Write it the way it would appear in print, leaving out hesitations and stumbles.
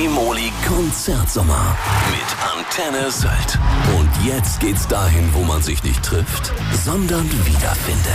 Quali-Moli Konzertsommer mit Antenne Sylt. Und jetzt geht's dahin, wo man sich nicht trifft, sondern wiederfindet.